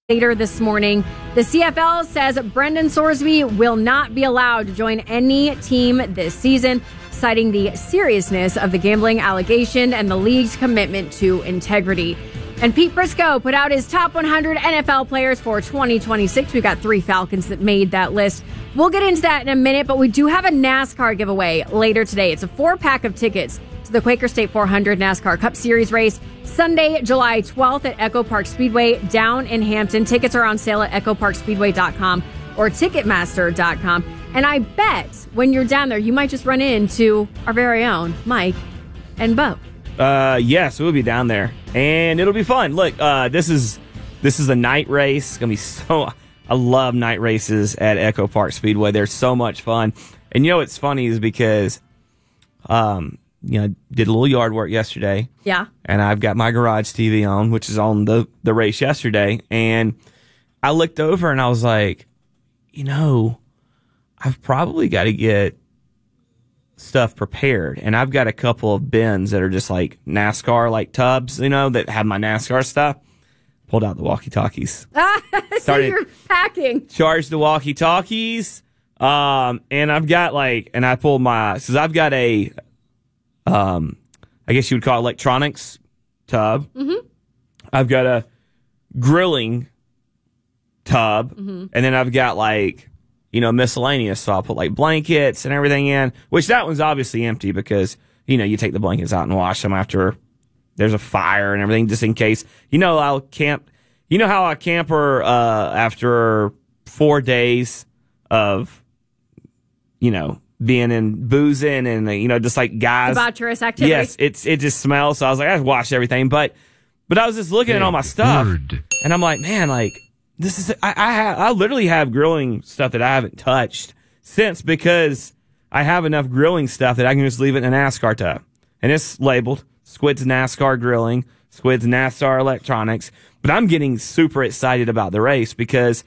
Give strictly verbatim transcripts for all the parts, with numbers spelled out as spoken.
Later this morning, the C F L says Brendan Sorsby will not be allowed to join any team this season, citing the seriousness of the gambling allegation and the league's commitment to integrity. And Pete Prisco put out his top one hundred N F L players for twenty twenty-six. We've got three Falcons that made that list. We'll get into that in a minute, but we do have a NASCAR giveaway later today. It's a four-pack of tickets to the Quaker State four hundred NASCAR Cup Series race Sunday, July twelfth at Echo Park Speedway down in Hampton. Tickets are on sale at echo park speedway dot com or ticketmaster dot com. And I bet when you're down there, you might just run into our very own Mike and Bo. Uh, yes, we'll be down there, and it'll be fun. Look, uh, this is this is a night race. It's gonna be so. I love night races at Echo Park Speedway. They're so much fun. And you know what's funny is because, um, you know, I did a little yard work yesterday. Yeah. And I've got my garage T V on, which is on the the race yesterday, and I looked over and I was like, you know, I've probably got to get stuff prepared, and I've got a couple of bins that are just like NASCAR like tubs, you know, that have my NASCAR stuff. Pulled out the walkie-talkies. So you're packing. Charged the walkie-talkies, um, and I've got like, and I pulled my, so I've got a, um, I guess you would call it electronics tub. Mm-hmm. I've got a grilling tub, mm-hmm. and then I've got like, you know, miscellaneous. So I'll put like blankets and everything in, which that one's obviously empty because, you know, you take the blankets out and wash them after there's a fire and everything, just in case. You know, I'll camp, you know how a camper, uh, after four days of, you know, being in boozing and, you know, just like guys. Debaucherous activity. Yes, it's, it just smells. So I was like, I just washed everything. But, but I was just looking at all my stuff Word. and I'm like, man, like, this is, I, I, have, I literally have grilling stuff that I haven't touched since because I have enough grilling stuff that I can just leave it in a NASCAR tub. And it's labeled Squid's NASCAR Grilling, Squid's NASCAR Electronics. But I'm getting super excited about the race because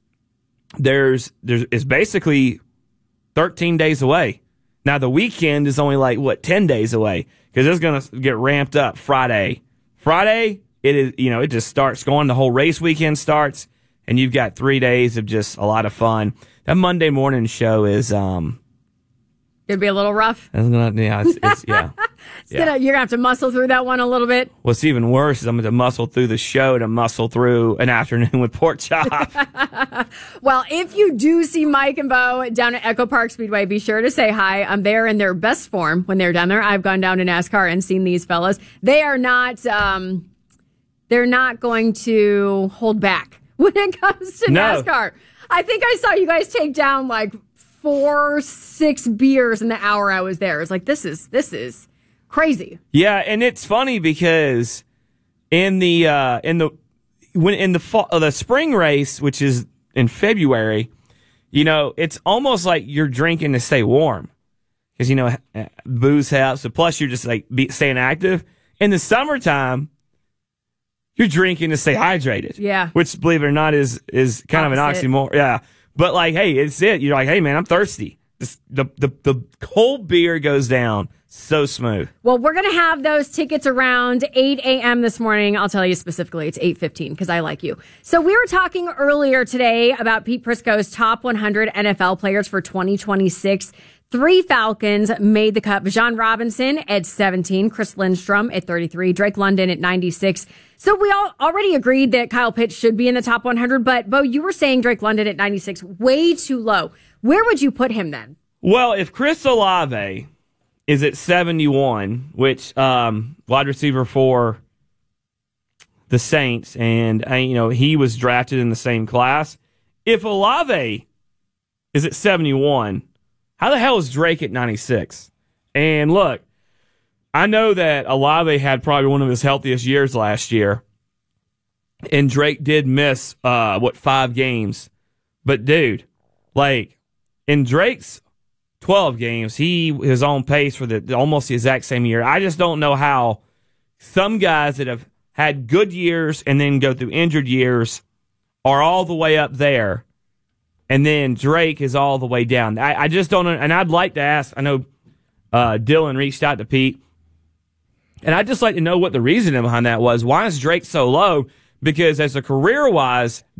there's, there's, it's basically thirteen days away. Now the weekend is only like, what, ten days away because it's going to get ramped up Friday. Friday, it is, you know, it just starts going. The whole race weekend starts. And you've got three days of just a lot of fun. That Monday morning show is um, it'd be a little rough. It's gonna, yeah, it's, it's, yeah. it's yeah. Gonna, you're gonna have to muscle through that one a little bit. What's even worse is I'm going to muscle through the show to muscle through an afternoon with pork chop. Well, if you do see Mike and Bo down at Echo Park Speedway, be sure to say hi. I'm there in their best form when they're down there. I've gone down to NASCAR and seen these fellas. They are not. Um, they're not going to hold back when it comes to No. NASCAR. I think I saw you guys take down like four, six beers in the hour I was there. It's like, this is, this is crazy. Yeah. And it's funny because in the, uh, in the, when in the fall, uh, the spring race, which is in February, you know, it's almost like you're drinking to stay warm because, you know, booze helps. So plus you're just like be, staying active. In the summertime, you're drinking to stay hydrated. Yeah. Which, believe it or not, is is kind Opposite. of an oxymoron. Yeah. But, like, hey, it's it. You're like, hey, man, I'm thirsty. This, the, the, the cold beer goes down so smooth. Well, we're going to have those tickets around eight a.m. this morning. I'll tell you specifically, it's eight fifteen because I like you. So we were talking earlier today about Pete Prisco's top one hundred N F L players for twenty twenty-six. Three Falcons made the cut. Bijan Robinson at seventeen, Chris Lindstrom at thirty-three, Drake London at ninety-six. So we all already agreed that Kyle Pitts should be in the top one hundred, but Bo, you were saying Drake London at ninety-six, way too low. Where would you put him then? Well, if Chris Olave is at seventy-one, which um, wide receiver for the Saints, and uh, you know he was drafted in the same class. If Olave is at seventy-one, how the hell is Drake at ninety-six? And look, I know that Olave had probably one of his healthiest years last year, and Drake did miss uh, what five games. But dude, like in Drake's twelve games, he was on pace for the almost the exact same year. I just don't know how some guys that have had good years and then go through injured years are all the way up there, and then Drake is all the way down. I, I just don't know, and I'd like to ask, I know uh, Dylan reached out to Pete, and I'd just like to know what the reasoning behind that was. Why is Drake so low? because as a career wise,